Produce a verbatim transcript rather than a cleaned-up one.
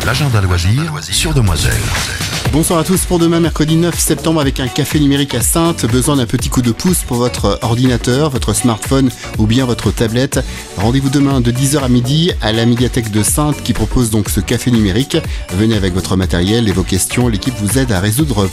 L'agenda loisir sur Demoiselle. Bonsoir à tous pour demain, mercredi neuf septembre, avec un café numérique à Saintes. Besoin d'un petit coup de pouce pour votre ordinateur, votre smartphone ou bien votre tablette. Rendez-vous demain de dix heures à midi à la médiathèque de Saintes qui propose donc ce café numérique. Venez avec votre matériel et vos questions, l'équipe vous aide à résoudre